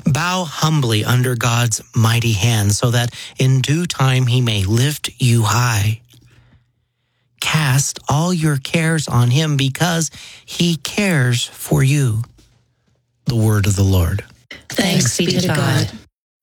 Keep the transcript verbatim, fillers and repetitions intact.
Bow humbly under God's mighty hand so that in due time he may lift you high. Cast all your cares on him because he cares for you. The word of the Lord. Thanks be to God.